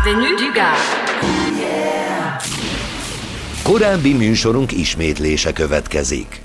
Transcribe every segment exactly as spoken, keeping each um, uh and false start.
Avenue du Gard. Korábbi műsorunk ismétlése következik.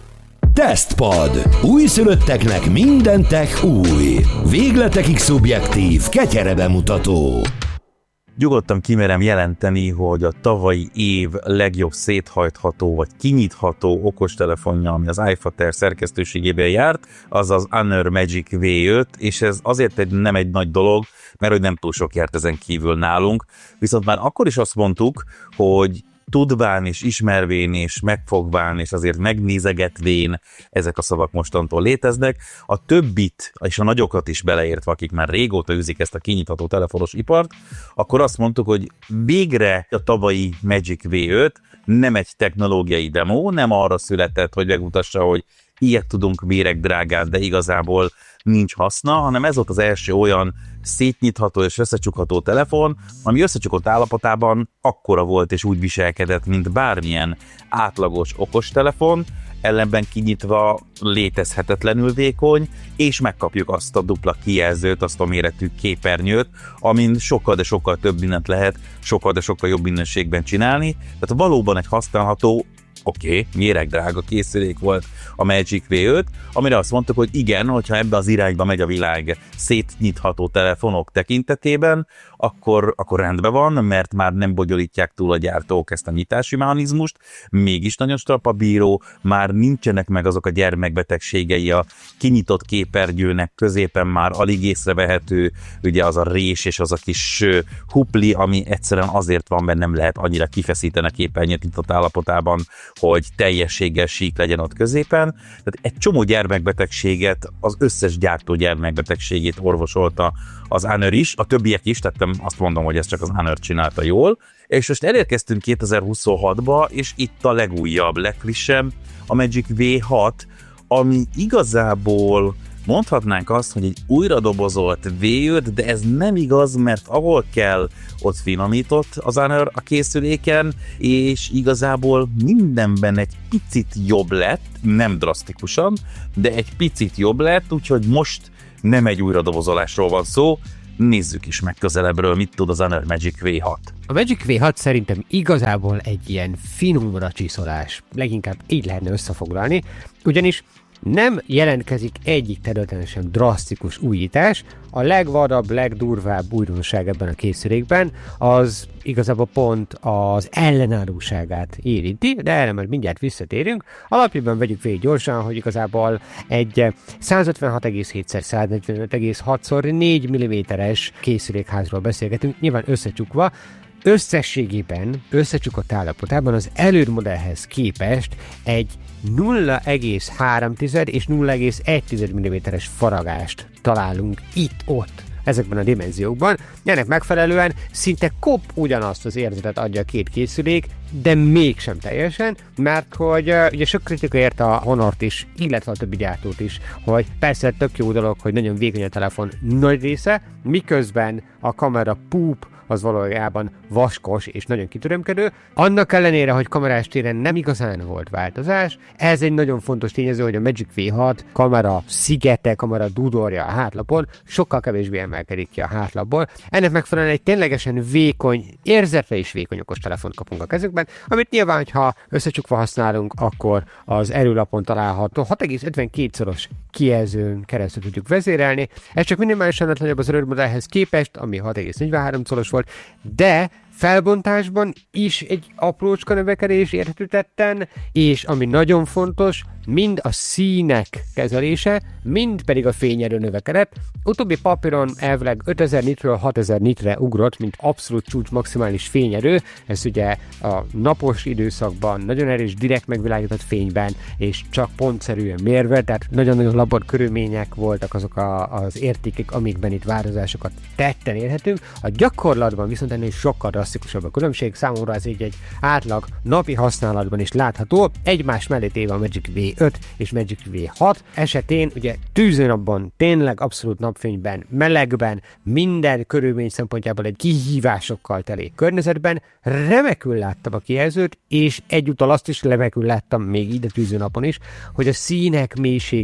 Tesztpad. Újszülötteknek minden tech új. Végletekig szubjektív, ketyere bemutató. Nyugodtan kimerem jelenteni, hogy a tavalyi év legjobb széthajtható vagy kinyitható okostelefonja, ami az iFater szerkesztőségében járt, az az Honor Magic vé öt, és ez azért egy, nem egy nagy dolog, mert hogy nem túl sok járt ezen kívül nálunk. Viszont már akkor is azt mondtuk, hogy tudván és ismervén és megfogván és azért megnézegetvén ezek a szavak mostantól léteznek. A többit, és a nagyokat is beleértve, akik már régóta űzik ezt a kinyitható telefonos ipart, akkor azt mondtuk, hogy végre a tavalyi Magic vé öt nem egy technológiai demo, nem arra született, hogy megmutassa, hogy ilyet tudunk méreg drágán, de igazából nincs haszna, hanem ez volt az első olyan szétnyitható és összecsukható telefon, ami összecsukott állapotában akkora volt és úgy viselkedett, mint bármilyen átlagos okostelefon, ellenben kinyitva létezhetetlenül vékony, és megkapjuk azt a dupla kijelzőt, azt a méretű képernyőt, amin sokkal, de sokkal több mindent lehet, sokkal, de sokkal jobb minőségben csinálni. Tehát valóban egy használható, oké, okay, méregdrága készülék volt a Magic vé öt, amire azt mondtuk, hogy igen, hogyha ebbe az irányba megy a világ szétnyitható telefonok tekintetében, akkor, akkor rendben van, mert már nem bonyolítják túl a gyártók ezt a nyitási mechanizmust, mégis nagyon strapabíró, már nincsenek meg azok a gyermekbetegségei a kinyitott képernyőnek, középen már alig észrevehető, ugye az a rés és az a kis hupli, ami egyszerűen azért van, mert nem lehet annyira kifeszíteni a képernyőt nyitott állapotában, hogy teljességgel sík legyen ott középen. Tehát egy csomó gyermekbetegséget, az összes gyártó gyermekbetegségét orvosolta az Honor is, a többiek is, tehát azt mondom, hogy ezt csak az Honor csinálta jól. És most elérkeztünk kétezer-huszonhatba, és itt a legújabb, legfrissebb, a Magic vé hat, ami igazából mondhatnánk azt, hogy egy újra dobozolt vé öt, de ez nem igaz, mert ahol kell, ott finomított az Honor a készüléken, és igazából mindenben egy picit jobb lett, nem drasztikusan, de egy picit jobb lett, úgyhogy most nem egy újra dobozolásról van szó. Nézzük is meg közelebbről, mit tud az Honor Magic vé hat. A Magic vé hat szerintem igazából egy ilyen finomra csiszolás, leginkább így lehetne összefoglalni, ugyanis nem jelentkezik egyik területen sem drasztikus újítás, a legvadabb, legdurvább újdonság ebben a készülékben az igazából pont az ellenállóságát érinti, de erre már mindjárt visszatérünk. Alapjában vegyük végig gyorsan, hogy igazából egy százötvenhat egész hét szer száznegyvenöt egész hat szor négy milliméteres készülékházról beszélgetünk, nyilván összecsukva. Összességében, összecsukott állapotában az előrmodellhez képest egy nulla egész három és nulla egész egy milliméteres faragást találunk itt-ott ezekben a dimenziókban. Ennek megfelelően szinte kop ugyanazt az érzetet adja a két készülék, de mégsem teljesen, mert hogy uh, ugye sok kritika érte a Honort is, illetve a többi gyártót is, hogy persze tök jó dolog, hogy nagyon vékony a telefon nagy része, miközben a kamera púp az valójában vaskos és nagyon kitörömkedő. Annak ellenére, hogy kamerás téren nem igazán volt változás, ez egy nagyon fontos tényező, hogy a Magic vé hat kamera szigete, kamera dudorja a hátlapon sokkal kevésbé emelkedik ki a hátlapból. Ennek megfelelően egy ténylegesen vékony, érzetre is vékony okostelefont kapunk a kezünkben, amit nyilván, hogyha összecsukva használunk, akkor az erőlapon található hat egész ötvenkét szoros kijelzőn keresztül tudjuk vezérelni. Ez csak minimálisan nagyobb az előrmodellhez képest, ami hat egész negyvenhárom szoros volt, de felbontásban is egy aprócska növekedés érhető tetten, és ami nagyon fontos, mind a színek kezelése, mind pedig a fényerő növekedett. Utóbbi papíron elvileg ötezer nitről hatezer nitre ugrott, mint abszolút csúcs maximális fényerő. Ez ugye a napos időszakban, nagyon erős direkt megvilágított fényben, és csak pontszerűen mérve, tehát nagyon-nagyon labor körülmények voltak azok a, az értékek, amikben itt változásokat tetten érhetünk. A gyakorlatban viszont ennél sokkal drasztikusabb a különbség, számomra ez így egy átlag napi használatban is látható. Egymás mellé téve a Magic vé öt és Magic vé hat esetén ugye tűzőnapban, tényleg abszolút napfényben, melegben, minden körülmény szempontjából egy kihívásokkal teli környezetben remekül láttam a kijelzőt, és egyúttal azt is remekül láttam még ide tűzőnapon is, hogy a színek mélysége sokkal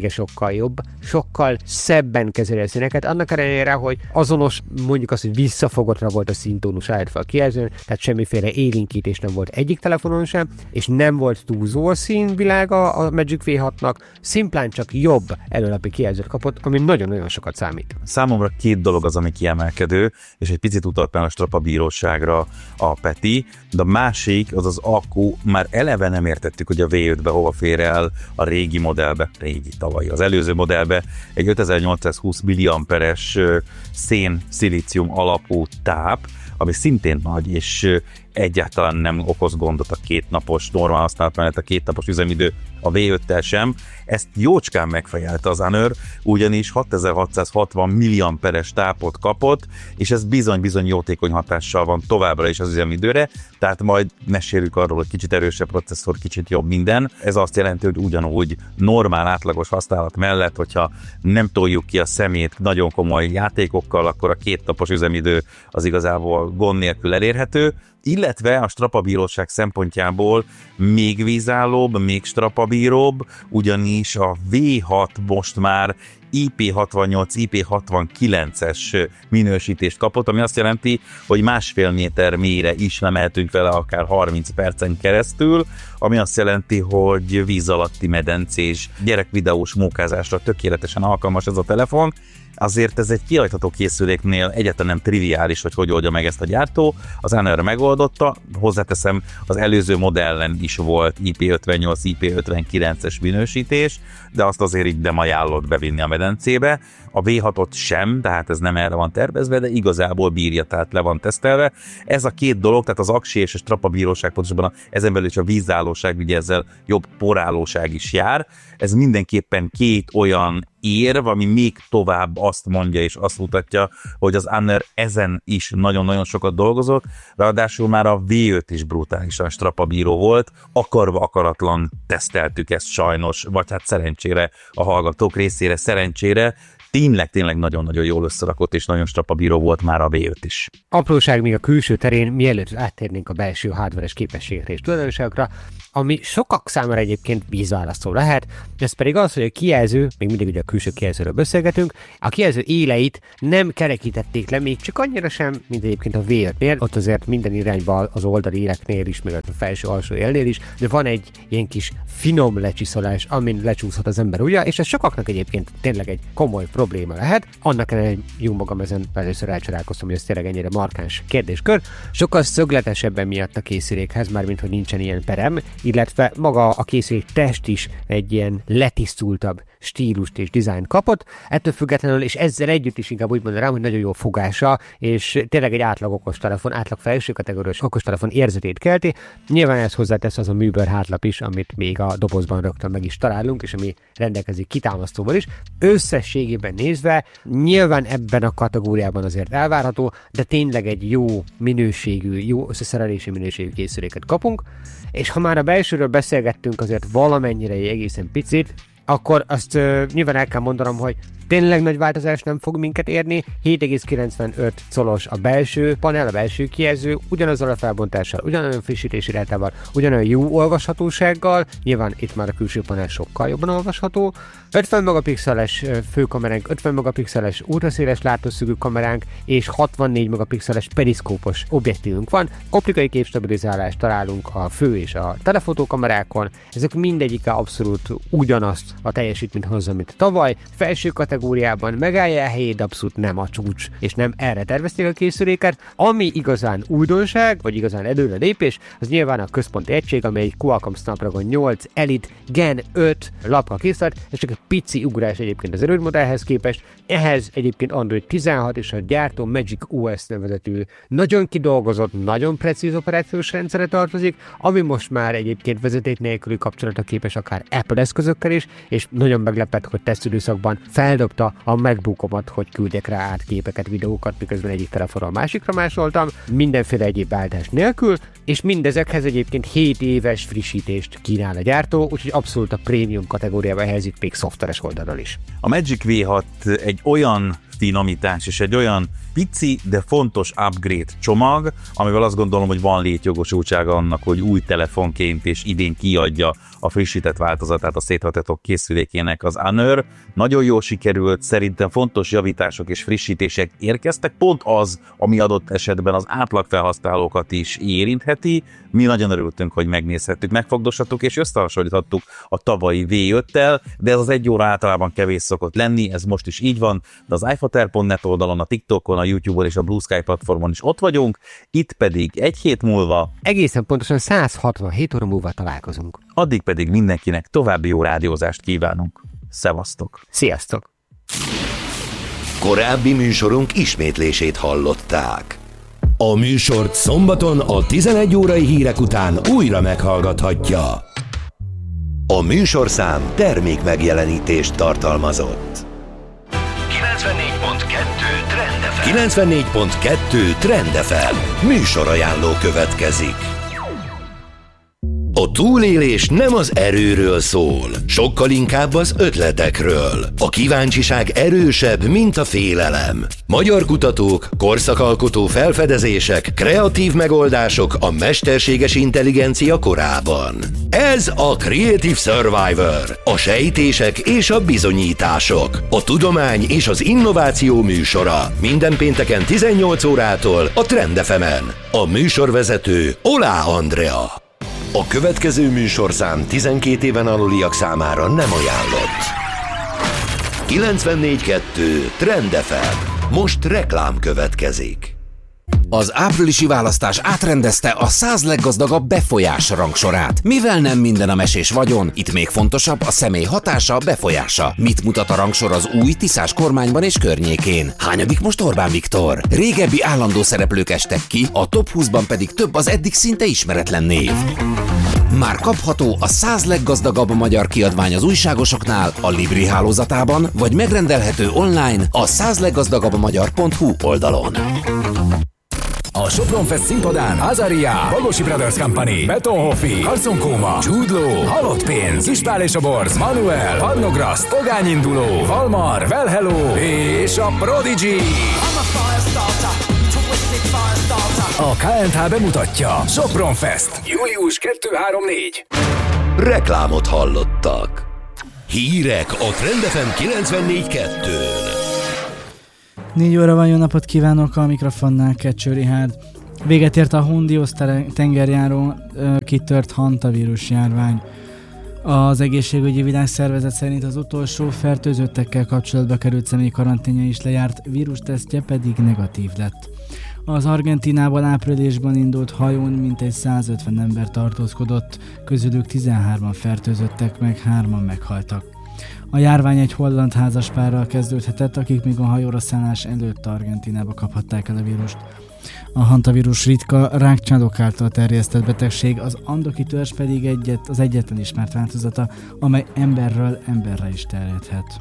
sokkal jobb, sokkal szebben kezeli a színeket, annak ellenére, hogy azonos, mondjuk azt, hogy visszafogottra volt a színtónus állítva a kijelzőn, tehát semmiféle élénkítés nem volt egyik telefonon sem, és nem volt túlzó a színvilága a Magic vé hatnak, szimplán csak jobb előlapi kijelzőt kapott, ami nagyon-nagyon sokat számít. Számomra két dolog az, ami kiemelkedő, és egy picit utalt már a strapabíróságra a Peti, de a másik az az akku, már eleve nem értettük, hogy a vé ötbe hova fér el a régi modellbe, régi tavalyi, az előző modellbe egy ötezer-nyolcszázhúsz milliamperes szén-szilícium alapú táp, ami szintén nagy, és egyáltalán nem okoz gondot a kétnapos, normál használat mellett a kétnapos üzemidő a vé öttel sem. Ezt jócskán megfejelte az Honor, ugyanis hatezer-hatszázhatvan milliamperes tápot kapott, és ez bizony-bizony jótékony hatással van továbbra is az üzemidőre, tehát majd mesélünk arról, hogy kicsit erősebb processzor, kicsit jobb minden. Ez azt jelenti, hogy ugyanúgy normál, átlagos használat mellett, hogyha nem toljuk ki a szemét nagyon komoly játékokkal, akkor a kétnapos üzemidő az igazából gond nélkül elérhető, illetve a strapabíróság szempontjából még vízállóbb, még strapabíróbb, ugyanis a vé hat most már I P hatvannyolc, I P hatvankilences minősítést kapott, ami azt jelenti, hogy másfél méter mélyre is lemehetünk vele akár harminc percen keresztül, ami azt jelenti, hogy víz alatti medencés, gyerekvideós mókázásra tökéletesen alkalmas ez a telefon. Azért ez egy kihajtható készüléknél egyáltalán nem triviális, hogy hogy oldja meg ezt a gyártó. Az Honor megoldotta, hozzáteszem, az előző modellen is volt I P ötvennyolc, I P ötvenkilences minősítés, de azt azért így nem ajánlott bevinni a medencébe. A vé hatot sem, tehát ez nem erre van tervezve, de igazából bírja, tehát le van tesztelve. Ez a két dolog, tehát az aksi és a strapabíróság, pontosabban ezen belül is a vízállóság, ugye ezzel jobb porállóság is jár. Ez mindenképpen két olyan érv, ami még tovább azt mondja és azt mutatja, hogy az Honor ezen is nagyon-nagyon sokat dolgozott, ráadásul már a vé öt is brutálisan strapabíró volt, akarva akaratlan teszteltük ezt sajnos, vagy hát szerencsére a hallgatók részére szerencsére, tényleg, tényleg nagyon-nagyon jól összerakott, és nagyon strapabíró volt már a vé öt is. Apróság még a külső terén, mielőtt áttérnénk a belső hardveres képességekre és tulajdonságokra, ami sokak számára egyébként vízválasztó lehet, ez pedig az, hogy a kijelző, még mindig ugye a külső kijelzőről beszélgetünk, a kijelző éleit nem kerekítették le, még csak annyira sem, mint egyébként a vé ötnél, ott azért minden irányban az oldali éleknél is, meg a felső-alsó élnél is, de van egy ilyen kis finom lecsiszolás, amin lecsúszhat az ember ujja, és ez sokaknak egyébként tényleg egy komoly probléma lehet. Annak ellenére jó magam ezen először elcsodálkoztam, hogy ez tényleg ennyire markáns kérdéskör. Sokkal szögletesebben miatt a készülékhez, mármint hogy nincsen ilyen perem, illetve maga a készülék test is egy ilyen letisztultabb stílust és dizájnt kapott. Ettől függetlenül, és ezzel együtt is inkább úgy mondanám, hogy nagyon jó fogása, és tényleg egy átlag okostelefon, átlag felső kategóriás okostelefon érzetét kelti. Nyilván ez hozzátesz az a műbőr hátlap is, amit még a dobozban rögtön meg is találunk, és ami rendelkezik kitámasztóval is. Összességében nézve, nyilván ebben a kategóriában azért elvárható, de tényleg egy jó minőségű, jó összeszerelési minőségű készüléket kapunk, és ha már a belsőről beszélgettünk azért valamennyire egy egészen picit, akkor azt uh, nyilván el kell mondanom, hogy tényleg nagy változás nem fog minket érni. hét egész kilencvenöt colos a belső panel, a belső kijelző, ugyanazzal a felbontással, ugyanolyan frissítési rátával, ugyanolyan jó olvashatósággal, nyilván itt már a külső panel sokkal jobban olvasható. ötven megapixeles főkameránk, ötven megapixeles ultraszéles látószögű kameránk és hatvannégy megapixeles periszkópos objektívünk van. Optikai képstabilizálást találunk a fő és a telefotókamerákon. Ezek mindegyike abszolút ugyanazt a teljesítményt hozza, mint tavaly. Felső kategóriában megállja a helyét, abszolút nem a csúcs, és nem erre tervezték a készüléket. Ami igazán újdonság, vagy igazán előrelépés, az nyilván a központi egység, amely egy Qualcomm Snapdragon nyolc Elite Gen öt lapka készlet, ez csak egy pici ugrás egyébként az előző modellhez képest. Ehhez egyébként Android tizenhat és a gyártó Magic o es nevezetű nagyon kidolgozott, nagyon precíz operációs rendszere tartozik, ami most már egyébként vezeték nélküli kapcsolatra képes akár Apple eszközökkel is, és nagyon meglepett, hogy tesztidőszakban feldobta a MacBookomat, hogy küldjek rá át képeket, videókat, miközben egyik telefonról másikra másoltam, mindenféle egyéb váltás nélkül, és mindezekhez egyébként hét éves frissítést kínál a gyártó, úgyhogy abszolút a prémium kategóriába helyezik még szoftveres oldalról is. A Magic vé hat egy olyan finomítás, és egy olyan pici, de fontos upgrade csomag, amivel azt gondolom, hogy van létjogosultsága annak, hogy új telefonként és idén kiadja a frissített változatát a széthajtható készülékének az Honor. Nagyon jól sikerült, szerintem fontos javítások és frissítések érkeztek, pont az, ami adott esetben az átlag felhasználókat is érintheti. Mi nagyon örültünk, hogy megnézhettük, megfogdoshattuk és összehasonlíthattuk a tavalyi vé öttel, de ez az egy óra általában kevés szokott lenni, ez most is így van, de az iFater pont net oldalon, a TikTokon, a YouTube-on és a Blue Sky platformon is ott vagyunk, itt pedig egy hét múlva, egészen pontosan száz hatvanhét óra múlva találkozunk. addig pedig mindenkinek további jó rádiózást kívánunk. Szevasztok! Sziasztok! Korábbi műsorunk ismétlését hallották. A műsort szombaton a tizenegy órai hírek után újra meghallgathatja. A műsorszám termék megjelenítést tartalmazott. kilencvennégy pont kettő Trend ef em kilencvennégy pont kettő Trend ef em műsorajánló következik. A túlélés nem az erőről szól, sokkal inkább az ötletekről. A kíváncsiság erősebb, mint a félelem. Magyar kutatók, korszakalkotó felfedezések, kreatív megoldások a mesterséges intelligencia korában. Ez a Creative Survivor, a sejtések és a bizonyítások, a tudomány és az innováció műsora. Minden pénteken tizennyolc órától a Trend ef emen. A műsorvezető Olá Andrea. A következő műsorszám tizenkét éven aluliak számára nem ajánlott. kilencvennégy kettő Trend ef em. Most reklám következik. Az áprilisi választás átrendezte a száz leggazdagabb befolyás rangsorát. Mivel nem minden a mesés vagyon, itt még fontosabb a személy hatása, befolyása. Mit mutat a rangsor az új Tiszás kormányban és környékén? Hányadik most Orbán Viktor? Régebbi állandó szereplők estek ki, a top húszban pedig több az eddig szinte ismeretlen név. Már kapható a száz leggazdagabb magyar kiadvány az újságosoknál, a Libri hálózatában, vagy megrendelhető online a száz leggazdagabb magyar pont hu oldalon. A Sopron Fest színpadán Azaria, Bagosi Brothers Company, Betonhoffi, Carson Koma, Jude Law, Halott Pénz, Ispál és a Borz, Manuel, Parnograszt, Pogányinduló, Valmar, Well Hello és a Prodigy. A ká en há bemutatja Sopron Fest, július kettő-három-négy. Reklámot hallottak. Hírek a Trend ef em kilencvennégy kettőn. Négy óra van, jó napot kívánok, a mikrofonnál Kecső Richárd. Véget ért a Hondios tengerjáró kitört hantavírus járvány. Az egészségügyi világszervezet szerint az utolsó fertőzöttekkel kapcsolatba került személy karanténja is lejárt, vírustesztje pedig negatív lett. Az Argentínában áprilisban indult hajón mintegy százötven ember tartózkodott, közülük tizenhárman fertőzöttek, meg hárman meghaltak. A járvány egy holland házaspárral kezdődhetett, akik még a hajóra szállás előtt Argentínába kaphatták el a vírust. A hantavírus ritka rákcsálók által terjesztett betegség, az andoki törzs pedig egyet, az egyetlen ismert változata, amely emberről emberre is terjedhet.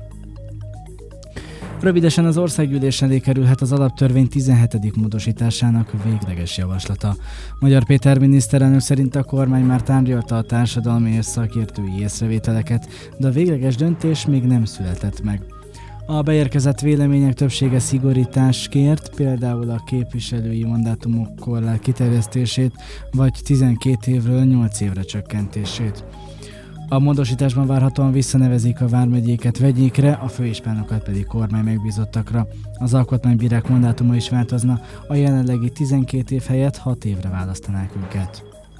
Rövidesen az országgyűlés elé kerülhet az alaptörvény tizenhetedik módosításának végleges javaslata. Magyar Péter miniszterelnök szerint a kormány már tárgyalta a társadalmi és szakértői észrevételeket, de a végleges döntés még nem született meg. A beérkezett vélemények többsége szigorítást kért, például a képviselői mandátumok korlát kiterjesztését, vagy tizenkét évről nyolc évre csökkentését. A módosításban várhatóan visszanevezik a vármegyéket vegyékre, a főispánokat pedig kormány megbízottakra. Az alkotmánybírák mandátuma is változna, a jelenlegi tizenkét év helyett hat évre választanák őket.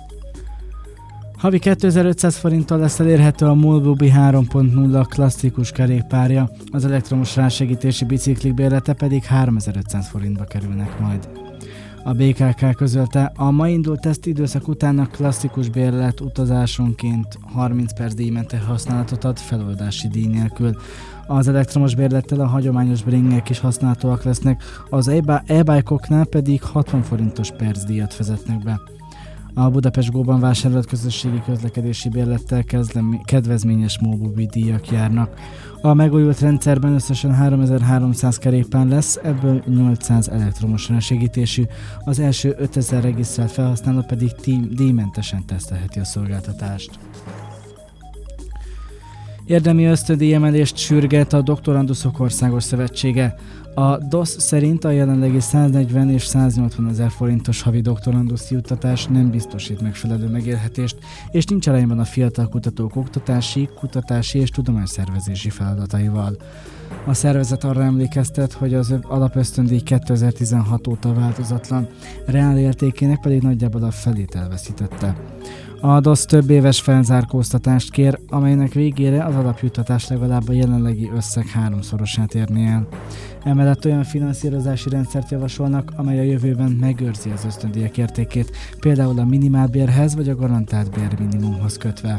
Havi kétezer-ötszáz forinttal lesz elérhető a Molbubi három pont nulla klasszikus kerékpárja, az elektromos rásegítési biciklik bérlete pedig háromezer-ötszáz forintba kerülnek majd. A bé ká ká közölte, a ma indult teszt időszak után a klasszikus bérlet utazásonként harminc perc díjmentes használatot ad feloldási díj nélkül. Az elektromos bérlettel a hagyományos bringek is használhatóak lesznek, az e-bike-oknál pedig hatvan forintos percdíjat vezetnek be. A Budapest Go-ban vásárolt közösségi közlekedési bérlettel kedvezményes Molbubi díjak járnak. A megújult rendszerben összesen háromezer-háromszáz kerékpár lesz, ebből nyolcszáz elektromos rásegítésű, az első ötezer regisztrált felhasználó pedig díjmentesen tesztelheti a szolgáltatást. Érdemi ösztöndíj emelést sürget a Doktoranduszok Országos Szövetsége. A dé o es szerint a jelenlegi száznegyven és száznyolcvan ezer forintos havi doktoranduszi juttatás nem biztosít megfelelő megélhetést, és nincs arányban a fiatal kutatók oktatási, kutatási és tudományszervezési feladataival. A szervezet arra emlékeztet, hogy az alapösztöndíj kétezer-tizenhat óta változatlan, reál értékének pedig nagyjából a felét elveszítette. A dé o es több éves felzárkóztatást kér, amelynek végére az alapjuttatás legalább a jelenlegi összeg háromszorosát érné el. Emellett olyan finanszírozási rendszert javasolnak, amely a jövőben megőrzi az ösztöndíjak értékét, például a minimálbérhez vagy a garantált bérminimumhoz kötve.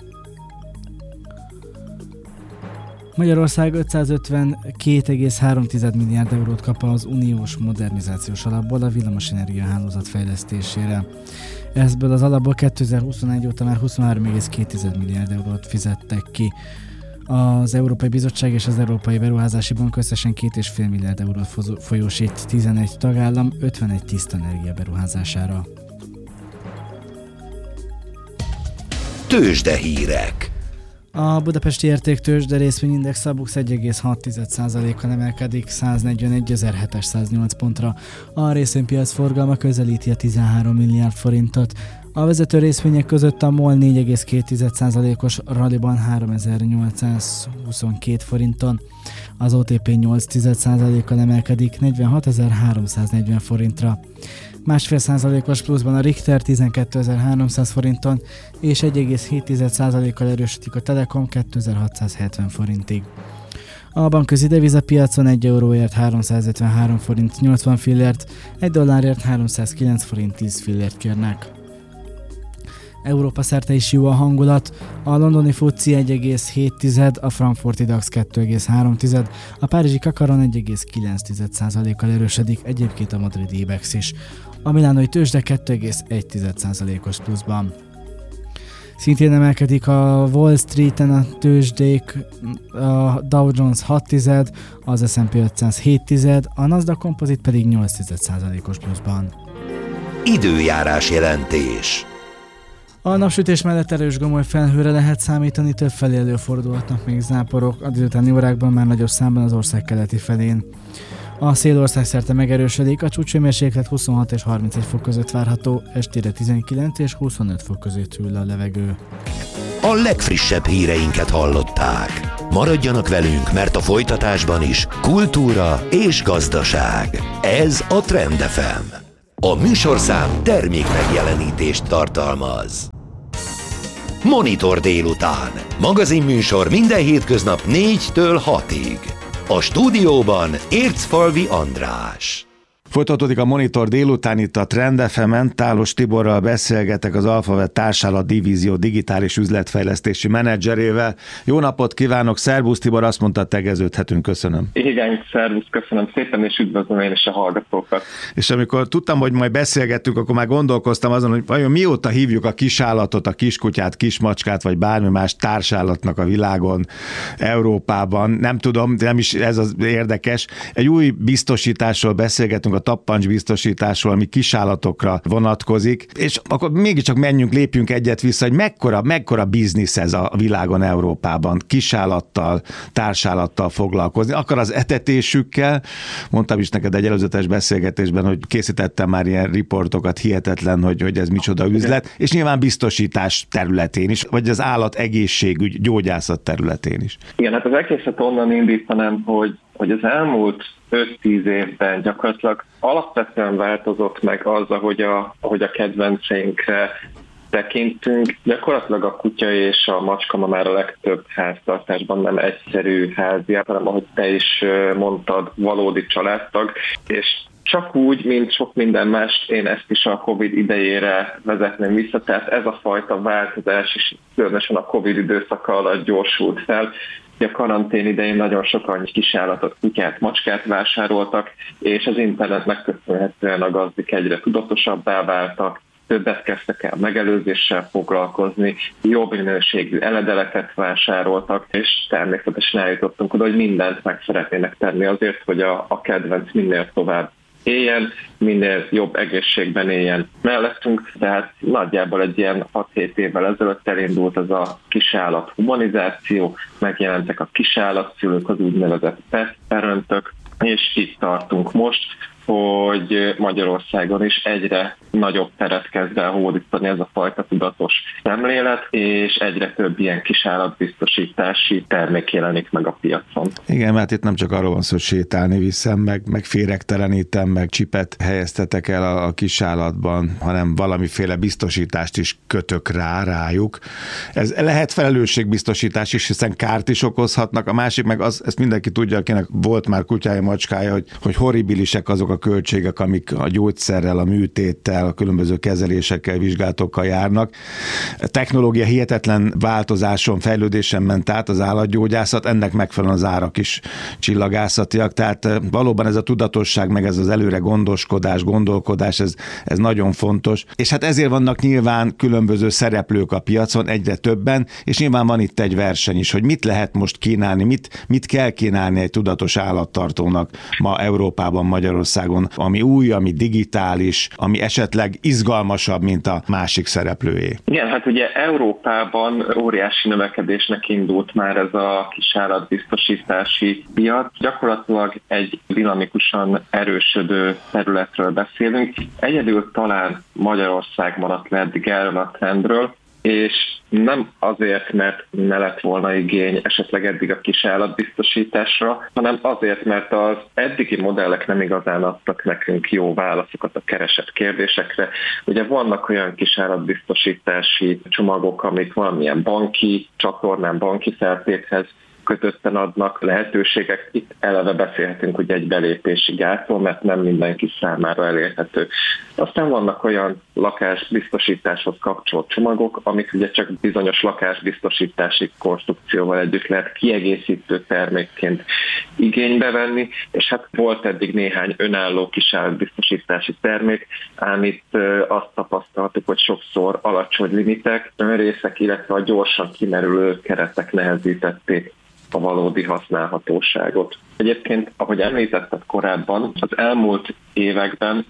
Magyarország ötszázötvenkét egész három milliárd eurót kap az uniós modernizációs alapból a villamosenergia hálózat fejlesztésére. Ebből az alapból kétezer-huszonegy óta már huszonhárom egész két milliárd eurót fizettek ki. Az Európai Bizottság és az Európai Beruházási Bank összesen két egész öt milliárd eurót folyósít tizenegy tagállam ötvenegy tiszta energia beruházására. Tőzsdehírek. A budapesti értéktőzsde részvényindex a BUX egy egész hat százalékkal emelkedik száznegyvenegyezer-hétszáznyolc pontra. A részvénypiac forgalma közelíti a tizenhárom milliárd forintot. A vezető részvények között a MOL négy egész két százalékos ralliban háromezer-nyolcszázhuszonkettő forinton. Az o té pé nyolc százalékkal emelkedik negyvenhatezer-háromszáznegyven forintra. Másfél százalékos pluszban a Richter tizenkétezer-háromszáz forinton, és egy egész hét százalékkal erősödik a Telekom kétezer-hatszázhetven forintig. A bankközi devizapiacon egy euróért háromszázötvenhárom forint nyolcvan fillért, egy dollárért háromszázkilenc forint tíz fillért kérnek. Európa szerte is jó a hangulat, a londoni FTSE egy egész hét, a frankfurti DAX kettő egész három, a párizsi Kakaron egy egész kilenc százalékkal erősödik, egyébként a madridi IBEX is. A milánói tőzsde kettő egész egy százalékos pluszban. Szintén emelkedik a Wall Streeten a tőzsdék, a Dow Jones hat, az es and pé ötszáz hét, a Nasdaq Composite pedig nyolc százalékos pluszban. Időjárás jelentés. A napsütés mellett erős gomoly felhőre lehet számítani, többfelé előfordulhatnak még záporok, a délutáni órákban már nagyobb számban az ország keleti felén. A szél országszerte megerősödik, a csúcshőmérséklet huszonhat és harmincegy fok között várható, estére tizenkilenc és huszonöt fok között hűl a levegő. A legfrissebb híreinket hallották. Maradjanak velünk, mert a folytatásban is kultúra és gazdaság. Ez a Trend ef em. A műsorszám termék megjelenítést tartalmaz. Monitor délután. Magazinműsor minden hétköznap négytől hatig. A stúdióban Ércfalvi András. Folytatódik a Monitor délután, itt a Trend ef emen. Tálos Tiborral beszélgetek, az Alphavet Társallat Divízió digitális üzletfejlesztési menedzserével. Jó napot kívánok, szervusz Tibor, azt mondta, tegeződhetünk, köszönöm. Igen, szervusz, köszönöm szépen, és üdvözlöm én is a hallgatókat. És amikor tudtam, hogy majd beszélgettünk, akkor már gondolkoztam azon, hogy vajon mióta hívjuk a kisállatot, a kiskutyát, kismacskát, vagy bármi más társállatnak a világon, Európában, nem tudom, nem is ez az érdekes. Egy új biztosításról beszélgetünk, a tappancs biztosításról, ami kisállatokra vonatkozik, és akkor mégiscsak menjünk, lépjünk egyet vissza, hogy mekkora, mekkora biznisz ez a világon, Európában, kisállattal, társállattal foglalkozni, akar az etetésükkel, mondtam is neked egy előzetes beszélgetésben, hogy készítettem már ilyen riportokat, hihetetlen, hogy, hogy ez micsoda üzlet, és nyilván biztosítás területén is, vagy az állat egészségügy, gyógyászat területén is. Igen, hát az egészet onnan indítanám, hogy hogy az elmúlt öt-tíz évben gyakorlatilag alapvetően változott meg az, ahogy a, ahogy a kedvenceinkre tekintünk. Gyakorlatilag a kutya és a macska ma már a legtöbb háztartásban nem egyszerű háziát, hanem ahogy te is mondtad, valódi családtag, és csak úgy, mint sok minden más, én ezt is a Covid idejére vezetném vissza, tehát ez a fajta változás is különösen a Covid időszaka alatt gyorsult fel. A karantén idején nagyon sokan kisállatot, kutyát, macskát vásároltak, és az internetnek köszönhetően a gazdik egyre tudatosabbá váltak, többet kezdtek el megelőzéssel foglalkozni, jobb minőségű eledeleket vásároltak, és természetesen eljutottunk oda, hogy mindent meg szeretnének tenni azért, hogy a, a kedvenc minél tovább éljen, minél jobb egészségben éljen mellettünk, tehát nagyjából egy ilyen hat-hét évvel ezelőtt elindult ez a kisállat humanizáció, megjelentek a kisállatszülők, az úgynevezett pet parentök, és itt tartunk most, hogy Magyarországon is egyre nagyobb teret kezd el hódítani ez a fajta tudatos szemlélet, és egyre több ilyen kisállatbiztosítási termék jelenik meg a piacon. Igen, mert itt nem csak arról van szó, hogy sétálni viszem, meg, meg féregtelenítem, meg csipet helyeztetek el a, a kisállatban, hanem valamiféle biztosítást is kötök rá, rájuk. Ez lehet felelősségbiztosítás is, hiszen kárt is okozhatnak. A másik meg az, ezt mindenki tudja, akinek volt már kutyája, macskája, hogy, hogy horribilisek azok a költségek, amik a gyógyszerrel, a műtéttel, a különböző kezelésekkel, vizsgálatokkal járnak. A technológia hihetetlen változáson, fejlődésen ment át az állatgyógyászat, ennek megfelelően az árak is csillagászatiak, tehát valóban ez a tudatosság, meg ez az előre gondoskodás, gondolkodás, ez, ez nagyon fontos. És hát ezért vannak nyilván különböző szereplők a piacon, egyre többen, és nyilván van itt egy verseny is, hogy mit lehet most kínálni, mit, mit kell kínálni egy tudatos állattartónak ma Európában, Magyarországon, ami új, ami digitális, ami esetleg izgalmasabb, mint a másik szereplőé. Igen, hát ugye Európában óriási növekedésnek indult már ez a kisállatbiztosítási piac. Gyakorlatilag egy dinamikusan erősödő területről beszélünk. Egyedül talán Magyarország maradt le eddig erről a trendről, és nem azért, mert ne lett volna igény esetleg eddig a kisállatbiztosításra, hanem azért, mert az eddigi modellek nem igazán adtak nekünk jó válaszokat a keresett kérdésekre. Ugye vannak olyan kisállatbiztosítási csomagok, amik valamilyen banki csatornán, banki feltéthez kötötten adnak lehetőségek. Itt eleve beszélhetünk ugye egy belépési gátról, mert nem mindenki számára elérhető. Aztán vannak olyan lakásbiztosításhoz kapcsolt csomagok, amik ugye csak bizonyos lakásbiztosítási konstrukcióval együtt lehet kiegészítő termékként igénybe venni, és hát volt eddig néhány önálló kisállatbiztosítási termék, ám itt azt tapasztaltuk, hogy sokszor alacsony limitek, önrészek, illetve a gyorsan kimerülő keretek nehezítették a valódi használhatóságot. Egyébként, ahogy említetted korábban, az elmúlt években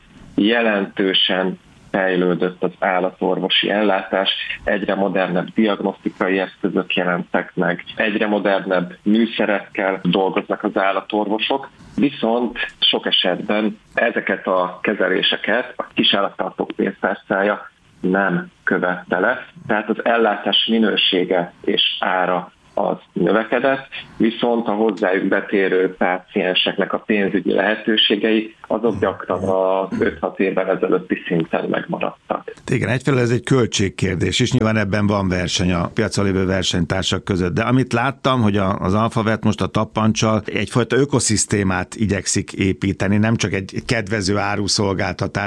jelentősen fejlődött az állatorvosi ellátás, egyre modernebb diagnosztikai eszközök jelentek meg, egyre modernebb műszerekkel dolgoznak az állatorvosok, viszont sok esetben ezeket a kezeléseket a kisállattartók pénztárcája nem követte le, tehát az ellátás minősége és ára az növekedett, viszont a hozzájuk betérő pácienseknek a pénzügyi lehetőségei azok gyakran az öt-hat évvel ezelőtti szinten megmaradtak. Igen, egyfelől ez egy költségkérdés, és nyilván ebben van verseny a piacon lévő versenytársak között, de amit láttam, hogy az Alphavet most a tappancsal egyfajta ökoszisztémát igyekszik építeni, nem csak egy kedvező áruszolgáltatás,